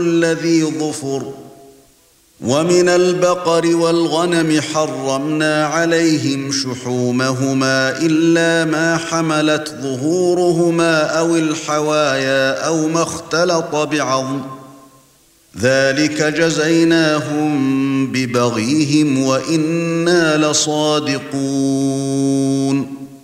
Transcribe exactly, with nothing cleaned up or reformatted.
الذي ظفر ومن البقر والغنم حرمنا عليهم شحومهما إلا ما حملت ظهورهما أو الحوايا أو ما اختلط بعظم ذلك جزيناهم ببغيهم وإنا لصادقون